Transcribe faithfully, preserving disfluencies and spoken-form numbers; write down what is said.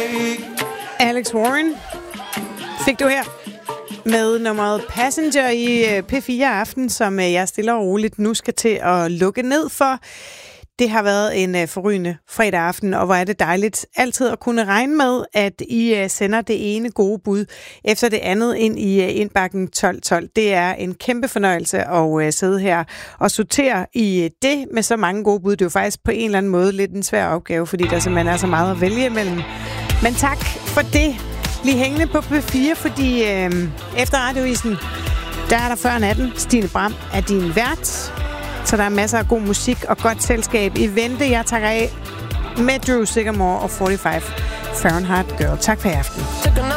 Alex Warren fik du her med nummeret Passenger i P fire Aften, som jeg stille og roligt nu skal til at lukke ned for. Det har været en forrygende fredag aften, og hvor er det dejligt altid at kunne regne med, at I sender det ene gode bud efter det andet ind i indbakken tolv tolv. Det er en kæmpe fornøjelse at sidde her og sortere i det med så mange gode bud. Det er jo faktisk på en eller anden måde lidt en svær opgave, fordi der simpelthen er så meget at vælge imellem. Men tak for det. Bliv hængende på P fire, fordi øh, efter Radioisen, der er der før natten. Stine Bram er din vært. Så der er masser af god musik og godt selskab i vente. Jeg takker af med Drew Sigamore og fyrre-fem Fahrenheit Girl. Tak for i aften.